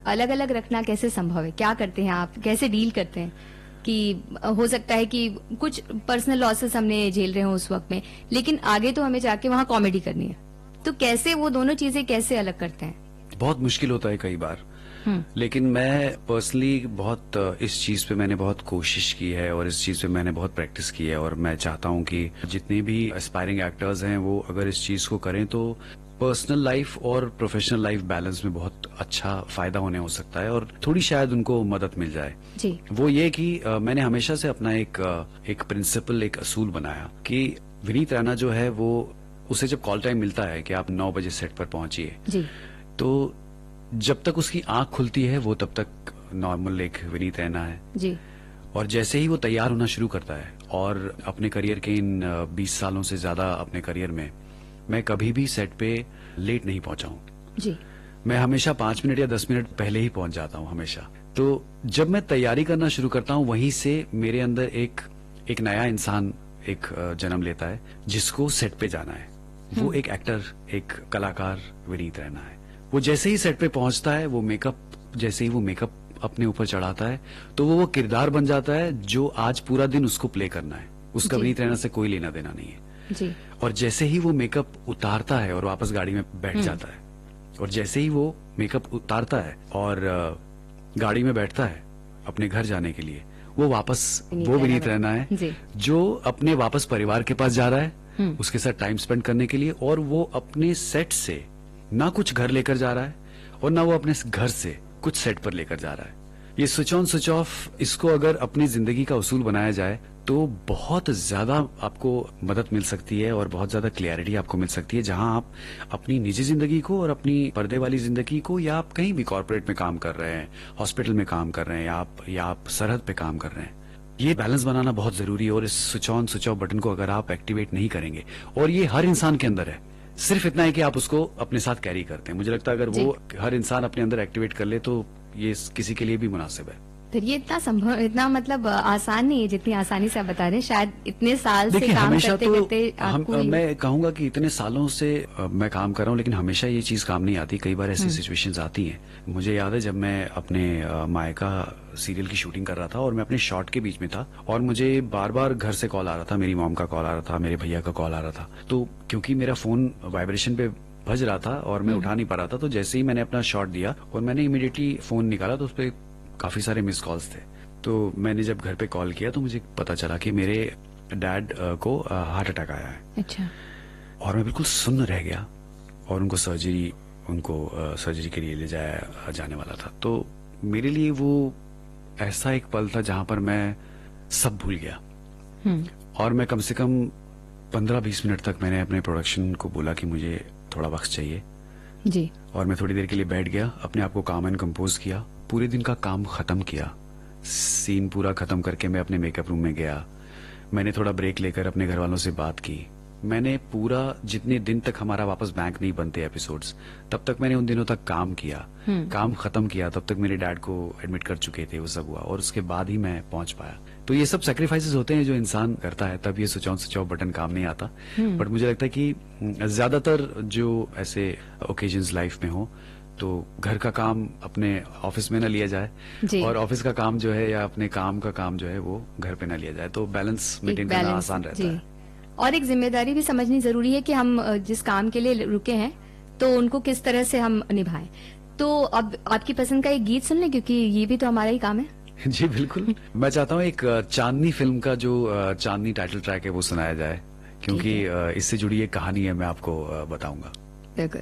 अलग अलग रखना कैसे संभव है? क्या करते हैं आप, कैसे डील करते हैं कि हो सकता है कि कुछ पर्सनल लॉसेस हमने झेल रहे हो उस वक्त में, लेकिन आगे तो हमें जाके वहां कॉमेडी करनी है, तो कैसे वो दोनों चीजें कैसे अलग करते हैं? बहुत मुश्किल होता है कई बार। लेकिन मैं पर्सनली बहुत इस चीज पे मैंने बहुत कोशिश की है और इस चीज पे मैंने बहुत प्रैक्टिस की है, और मैं चाहता हूं कि जितने भी एस्पायरिंग एक्टर्स हैं वो अगर इस चीज को करें तो पर्सनल लाइफ और प्रोफेशनल लाइफ बैलेंस में बहुत अच्छा फायदा होने हो सकता है और थोड़ी शायद उनको मदद मिल जाए जी। वो ये कि मैंने हमेशा से अपना एक प्रिंसिपल, एक असूल बनाया कि विनीत रैना जो है वो, उसे जब कॉल टाइम मिलता है कि आप 9 बजे सेट पर पहुंचिए, जी। तो जब तक उसकी आंख खुलती है वो तब तक नॉर्मल एक विनीत रैना है जी। और जैसे ही वो तैयार होना शुरू करता है, और अपने करियर के इन 20 सालों से ज्यादा अपने करियर में मैं कभी भी सेट पे लेट नहीं पहुंचा हूं। जी। मैं हमेशा 5 मिनट या 10 मिनट पहले ही पहुंच जाता हूं हमेशा। तो जब मैं तैयारी करना शुरू करता हूं वहीं से मेरे अंदर एक नया इंसान एक जन्म लेता है जिसको सेट पे जाना है। वो एक एक्टर, एक कलाकार विनीत रैना है। वो जैसे ही सेट पे पहुंचता है, वो जैसे ही वो मेकअप अपने ऊपर चढ़ाता है तो वो किरदार बन जाता है जो आज पूरा दिन उसको प्ले करना है। उसका विनीत रैना से कोई लेना देना नहीं है। जी। और जैसे ही वो मेकअप उतारता है और वापस गाड़ी में बैठ जाता है, और जैसे ही वो मेकअप उतारता है और गाड़ी में बैठता है अपने घर जाने के लिए, वो वापस वो विनीत रैना है जो अपने वापस परिवार के पास जा रहा है, उसके साथ टाइम स्पेंड करने के लिए, और वो अपने सेट से ना कुछ घर लेकर जा रहा है और ना वो अपने घर से कुछ सेट पर लेकर जा रहा है। ये स्विच ऑन स्विच ऑफ, इसको अगर अपनी जिंदगी का उसूल बनाया जाए तो बहुत ज्यादा आपको मदद मिल सकती है और बहुत ज्यादा क्लियरिटी आपको मिल सकती है, जहां आप अपनी निजी जिंदगी को और अपनी पर्दे वाली जिंदगी को, या आप कहीं भी कॉर्पोरेट में काम कर रहे हैं, हॉस्पिटल में काम कर रहे हैं, या आप सरहद पे काम कर रहे हैं, ये बैलेंस बनाना बहुत जरूरी है। और इस switch on switch off button को अगर आप एक्टिवेट नहीं करेंगे, और ये हर इंसान के अंदर है, सिर्फ इतना है कि आप उसको अपने साथ कैरी करते हैं। मुझे लगता है अगर वो हर इंसान अपने अंदर एक्टिवेट कर ले तो ये किसी के लिए भी मुनासिब है। फिर ये इतना मतलब आसान नहीं है जितनी आसानी से आप बता रहे हैं। शायद इतने साल से काम करते करते आपको मैं कहूंगा कि इतने सालों से मैं काम कर रहा हूँ, लेकिन हमेशा ये चीज काम नहीं आती। कई बार ऐसी सिचुएशंस आती हैं। मुझे याद है जब मैं अपने मायका सीरियल की शूटिंग कर रहा था और मैं अपने शॉट के बीच में था, और मुझे बार बार घर से कॉल आ रहा था, मेरी मॉम का कॉल आ रहा था, मेरे भैया का कॉल आ रहा था। तो क्योंकि मेरा फोन वाइब्रेशन पे बज रहा था और मैं उठा नहीं पा रहा था, तो जैसे ही मैंने अपना शॉट दिया और मैंने इमीडिएटली फोन निकाला तो उस पर काफी सारे मिस कॉल्स थे। तो मैंने जब घर पे कॉल किया तो मुझे पता चला कि मेरे डैड को हार्ट अटैक आया है। अच्छा। और मैं बिल्कुल सुन्न रह गया, और उनको सर्जरी के लिए ले जाया जाने वाला था। तो मेरे लिए वो ऐसा एक पल था जहां पर मैं सब भूल गया, और मैं कम से कम 15-20 मिनट तक मैंने अपने प्रोडक्शन को बोला कि मुझे थोड़ा वक्त चाहिए जी। और मैं थोड़ी देर के लिए बैठ गया, अपने आप को काम एंड कंपोज किया, पूरे दिन का काम खत्म किया, सीन पूरा खत्म करके मैं अपने मेकअप रूम में गया। मैंने थोड़ा ब्रेक लेकर अपने घर वालों से बात की। मैंने पूरा, जितने दिन तक हमारा वापस बैंक नहीं बनते एपिसोड्स, तब तक मैंने उन दिनों तक काम किया, काम खत्म किया। तब तक मेरे डैड को एडमिट कर चुके थे, वो सब हुआ, और उसके बाद ही मैं पहुंच पाया। तो ये सब सेक्रीफाइसेस होते हैं जो इंसान करता है, तब ये switch on switch off button काम नहीं आता। बट मुझे लगता है कि ज्यादातर जो ऐसे ओकेजन्स लाइफ में हो तो घर का काम अपने ऑफिस में न लिया जाए, और ऑफिस का काम जो है या अपने काम का काम जो है वो घर पे न लिया जाए, तो बैलेंस मेंटेन करना आसान रहता है। और एक जिम्मेदारी भी समझनी जरूरी है कि हम जिस काम के लिए रुके हैं तो उनको किस तरह से हम निभाएं। तो अब आपकी पसंद का एक गीत सुन लें, क्योंकि ये भी तो हमारा ही काम है। जी बिल्कुल। मैं चाहता हूँ एक चांदनी फिल्म का जो चांदनी टाइटल ट्रैक है वो सुनाया जाए, क्योंकि इससे जुड़ी एक कहानी है, मैं आपको बताऊंगा।